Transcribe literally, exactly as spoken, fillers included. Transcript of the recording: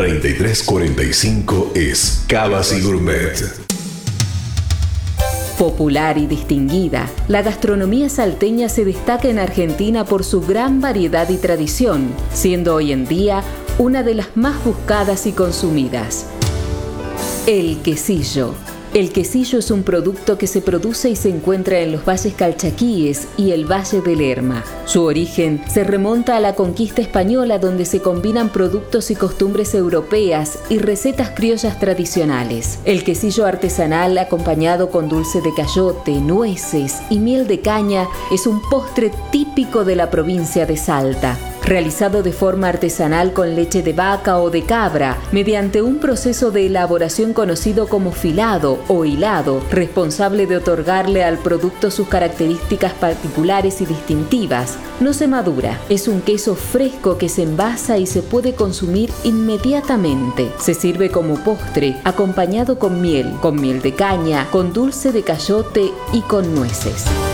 treinta y tres cuarenta y cinco es Cavas y Gourmet. Popular y distinguida, la gastronomía salteña se destaca en Argentina por su gran variedad y tradición, siendo hoy en día una de las más buscadas y consumidas. El quesillo. El quesillo es un producto que se produce y se encuentra en los valles calchaquíes y el Valle del Lerma. Su origen se remonta a la conquista española, donde se combinan productos y costumbres europeas y recetas criollas tradicionales. El quesillo artesanal, acompañado con dulce de cayote, nueces y miel de caña, es un postre típico de la provincia de Salta. Realizado de forma artesanal con leche de vaca o de cabra, mediante un proceso de elaboración conocido como filado o hilado, responsable de otorgarle al producto sus características particulares y distintivas. No se madura, es un queso fresco que se envasa y se puede consumir inmediatamente. Se sirve como postre, acompañado con miel, con miel de caña, con dulce de cayote y con nueces.